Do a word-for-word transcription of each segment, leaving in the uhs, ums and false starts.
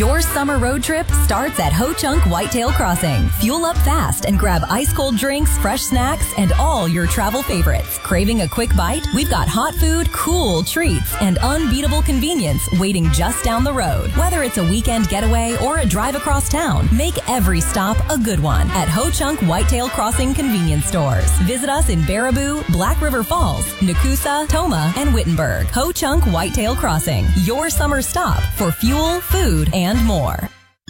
Your summer road trip starts at Ho Chunk Whitetail Crossing. Fuel up fast and grab ice-cold drinks, fresh snacks, and all your travel favorites. Craving a quick bite? We've got hot food, cool treats, and unbeatable convenience waiting just down the road. Whether it's a weekend getaway or a drive across town, make every stop a good one at Ho Chunk Whitetail Crossing convenience stores. Visit us in Baraboo, Black River Falls, Nakusa, Toma, and Wittenberg. Ho Chunk Whitetail Crossing, your summer stop for fuel, food, and more.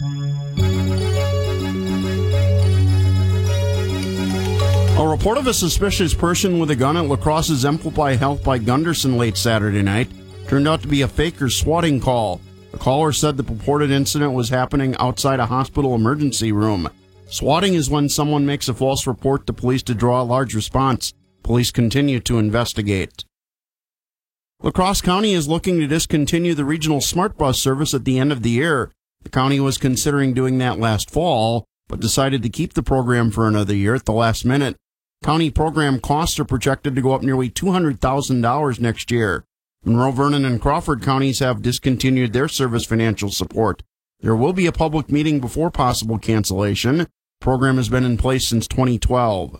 A report of a suspicious person with a gun at La Crosse's Amplify Health by Gunderson late Saturday night turned out to be a faker swatting call. The caller said the purported incident was happening outside a hospital emergency room. Swatting is when someone makes a false report to police to draw a large response. Police continue to investigate. La Crosse County is looking to discontinue the regional smart bus service at the end of the year. The county was considering doing that last fall, but decided to keep the program for another year at the last minute. County program costs are projected to go up nearly two hundred thousand dollars next year. Monroe, Vernon, and Crawford counties have discontinued their service financial support. There will be a public meeting before possible cancellation. The program has been in place since twenty twelve.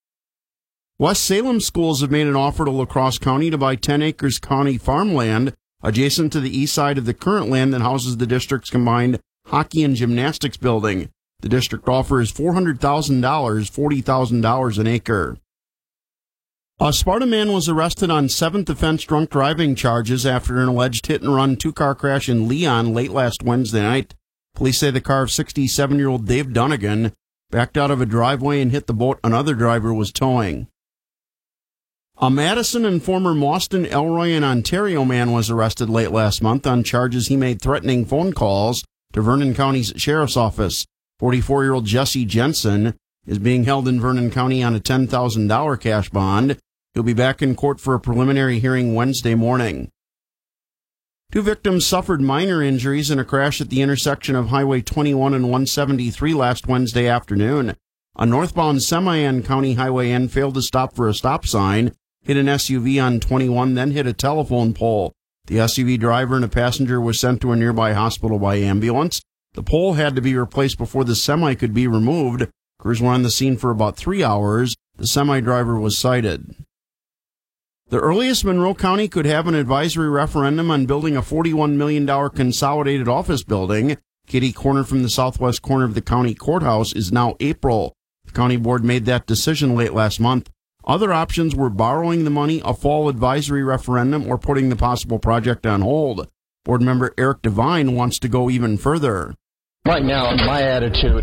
West Salem schools have made an offer to La Crosse County to buy ten acres county farmland adjacent to the east side of the current land that houses the district's combined hockey and gymnastics building. The district offer is four hundred thousand dollars, forty thousand dollars an acre. A Sparta man was arrested on seventh offense drunk driving charges after an alleged hit-and-run two-car crash in Leon late last Wednesday night. Police say the car of sixty-seven-year-old Dave Dunnigan backed out of a driveway and hit the boat another driver was towing. A Madison and former Mauston, Elroy, and Ontario man was arrested late last month on charges he made threatening phone calls to Vernon County's Sheriff's Office. forty-four-year-old Jesse Jensen is being held in Vernon County on a ten thousand dollars cash bond. He'll be back in court for a preliminary hearing Wednesday morning. Two victims suffered minor injuries in a crash at the intersection of Highway twenty-one and one seventy-three last Wednesday afternoon. A northbound semi on County Highway N failed to stop for a stop sign, hit an S U V on twenty-one, then hit a telephone pole. The S U V driver and a passenger were sent to a nearby hospital by ambulance. The pole had to be replaced before the semi could be removed. Crews were on the scene for about three hours. The semi driver was cited. The earliest Monroe County could have an advisory referendum on building a forty-one million dollars consolidated office building, kitty corner from the southwest corner of the county courthouse, is now April. The county board made that decision late last month. Other options were borrowing the money, a fall advisory referendum, or putting the possible project on hold. Board member Eric Devine wants to go even further. Right now, my attitude